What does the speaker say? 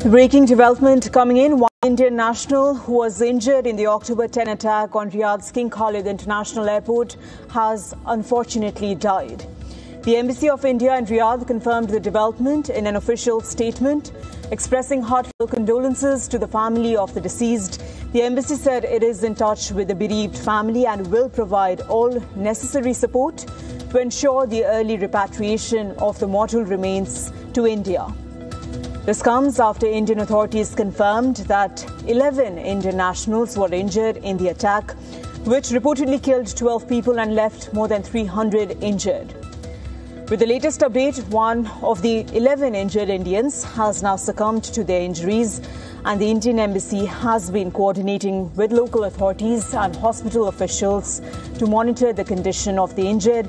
Breaking development coming in. One Indian national who was injured in the October 10 attack on Riyadh's King Khalid International Airport has unfortunately died. The Embassy of India in Riyadh confirmed the development in an official statement, expressing heartfelt condolences to the family of the deceased. The embassy said it is in touch with the bereaved family and will provide all necessary support to ensure the early repatriation of the mortal remains to India. This comes after Indian authorities confirmed that 11 Indian nationals were injured in the attack, which reportedly killed 12 people and left more than 300 injured. With the latest update, one of the 11 injured Indians has now succumbed to their injuries, and the Indian Embassy has been coordinating with local authorities and hospital officials to monitor the condition of the injured